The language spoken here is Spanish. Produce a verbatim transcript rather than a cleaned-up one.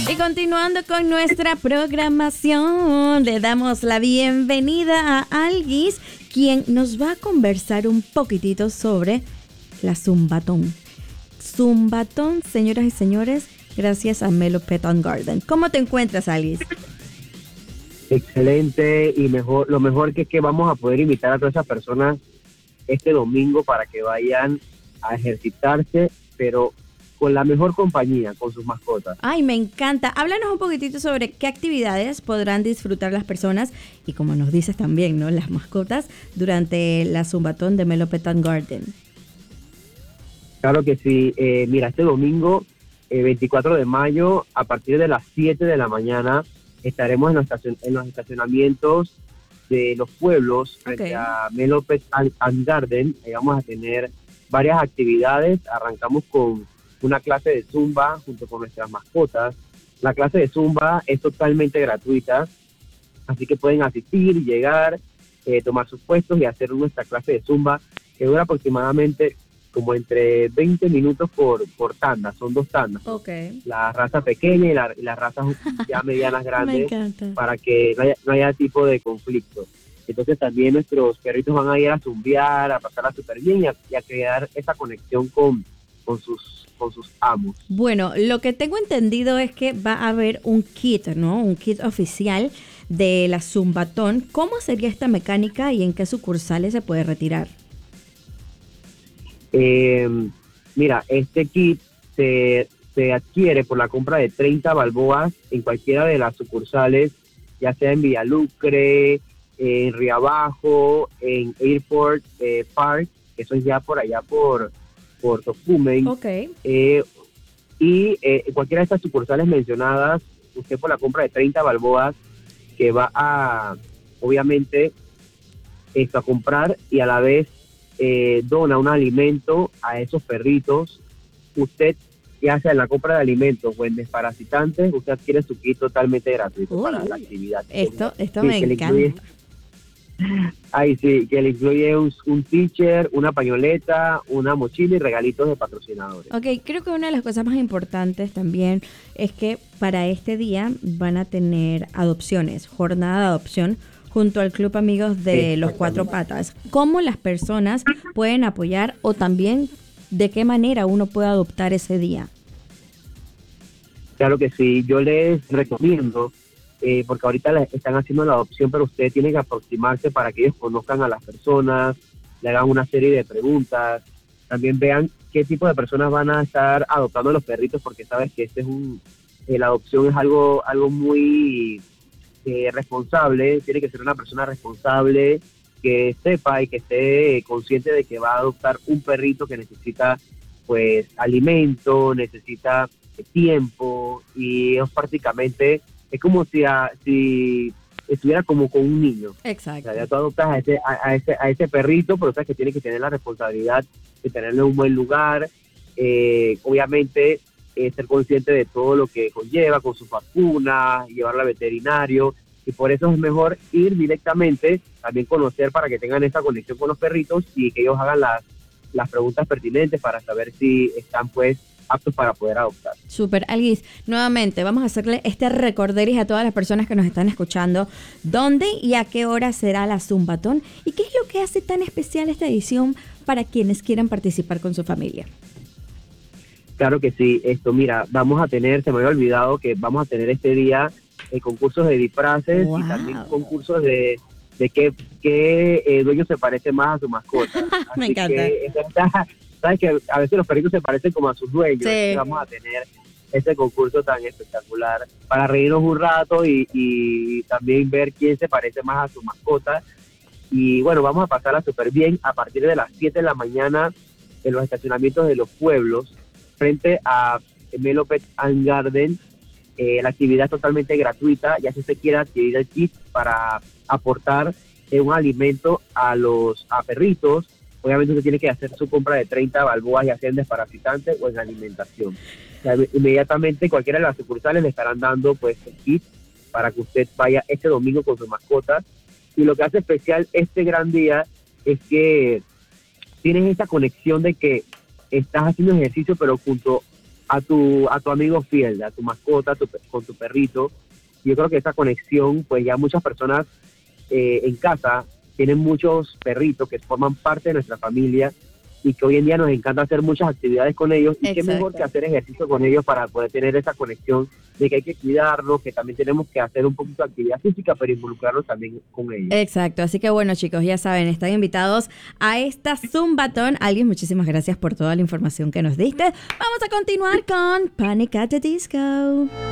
Y continuando con nuestra programación, le damos la bienvenida a Alguis, quien nos va a conversar un poquitito sobre la Zumbatón. Zumbatón, señoras y señores, gracias a Melo Pet and Garden. ¿Cómo te encuentras, Alguis? Excelente, y mejor, lo mejor que es que vamos a poder invitar a todas esas personas este domingo para que vayan a ejercitarse, pero con la mejor compañía, con sus mascotas. Ay, me encanta. Háblanos un poquitito sobre qué actividades podrán disfrutar las personas y, como nos dices también, ¿no?, las mascotas durante la Zumbatón de Melo Pet and Garden. Claro que sí. Eh, mira, este domingo, eh, veinticuatro de mayo, a partir de las siete de la mañana, estaremos en los, estacion en los estacionamientos de los pueblos frente Okay. a Melo Pet and, and Garden. Ahí vamos a tener varias actividades. Arrancamos con una clase de Zumba junto con nuestras mascotas. La clase de Zumba es totalmente gratuita, así que pueden asistir, llegar, eh, tomar sus puestos y hacer nuestra clase de Zumba, que dura aproximadamente como entre veinte minutos por, por tanda. Son dos tandas, ¿no? Okay. La raza pequeña y, la, y las razas ya medianas grandes, Me encanta. para que no haya, no haya tipo de conflicto. Entonces también nuestros perritos van a ir a zumbear, a pasarla súper bien y a, y a crear esa conexión con, con sus con sus amos. Bueno, lo que tengo entendido es que va a haber un kit, ¿no? Un kit oficial de la Zumbatón. ¿Cómo sería esta mecánica y en qué sucursales se puede retirar? Eh, mira, este kit se, se adquiere por la compra de treinta balboas en cualquiera de las sucursales, ya sea en Villalucre, en Riabajo, en Airport eh, Park, que eso es ya por allá por por Tocumen. Okay. Eh, y eh, cualquiera de estas sucursales mencionadas, usted por la compra de treinta balboas, que va a, obviamente, esto a comprar y a la vez eh, dona un alimento a esos perritos. Usted, ya sea en la compra de alimentos o en desparasitantes, usted adquiere su kit totalmente gratuito. Uy, para la actividad. Esto, esto que, me que le encanta. incluye, Ay, sí, que le incluye un, un teacher, una pañoleta, una mochila y regalitos de patrocinadores. Ok, creo que una de las cosas más importantes también es que para este día van a tener adopciones, jornada de adopción junto al Club Amigos de los Cuatro Patas. ¿Cómo las personas pueden apoyar o también de qué manera uno puede adoptar ese día? Claro que sí, yo les recomiendo, eh, porque ahorita les están haciendo la adopción, pero ustedes tienen que aproximarse para que ellos conozcan a las personas, le hagan una serie de preguntas, también vean qué tipo de personas van a estar adoptando a los perritos, porque sabes que este es un, eh, la adopción es algo, algo muy eh, responsable. Tiene que ser una persona responsable, que sepa y que esté consciente de que va a adoptar un perrito que necesita pues alimento, necesita tiempo, y es prácticamente, es como si, a, si estuviera como con un niño. Exacto. O sea, ya tú adoptas a ese, a, a ese, a ese perrito, pero sabes que tiene que tener la responsabilidad de tenerlo en un buen lugar, eh, obviamente eh, ser consciente de todo lo que conlleva con sus vacunas, llevarlo al veterinario, y por eso es mejor ir directamente, también conocer para que tengan esa conexión con los perritos y que ellos hagan las, las preguntas pertinentes para saber si están pues aptos para poder adoptar. Súper, Alguis, nuevamente vamos a hacerle este recorderis a todas las personas que nos están escuchando. ¿Dónde y a qué hora será la Zumbatón? ¿Y qué es lo que hace tan especial esta edición para quienes quieran participar con su familia? Claro que sí, esto, mira, vamos a tener, se me había olvidado que vamos a tener este día eh, concursos de disfraces. Wow. Y también concursos de, de qué, qué eh, dueño se parece más a su mascota. Me Así encanta. Que, esta, sabes que a veces los perritos se parecen como a sus dueños. Sí. Vamos a tener este concurso tan espectacular para reírnos un rato y, y también ver quién se parece más a su mascota. Y bueno, vamos a pasarla súper bien a partir de las siete de la mañana en los estacionamientos de los pueblos frente a Melo Pet and Garden. Eh, la actividad es totalmente gratuita, ya si usted quiere adquirir el kit para aportar eh, un alimento a los a perritos. Obviamente usted tiene que hacer su compra de treinta balboas, ya sea en desparasitante o en alimentación. O sea, inmediatamente cualquiera de las sucursales le estarán dando pues el kit para que usted vaya este domingo con su mascota. Y lo que hace especial este gran día es que tienes esa conexión de que estás haciendo ejercicio, pero junto a tu a tu amigo fiel, a tu mascota, a tu, con tu perrito. Yo creo que esa conexión, pues ya muchas personas eh, en casa tienen muchos perritos que forman parte de nuestra familia y que hoy en día nos encanta hacer muchas actividades con ellos. Y qué mejor que hacer ejercicio con ellos para poder tener esa conexión de que hay que cuidarlos, que también tenemos que hacer un poquito de actividad física, pero involucrarnos también con ellos. Exacto, así que bueno, chicos, ya saben, están invitados a esta Zumbatón. Alguien, muchísimas gracias por toda la información que nos diste. Vamos a continuar con Panic at the Disco.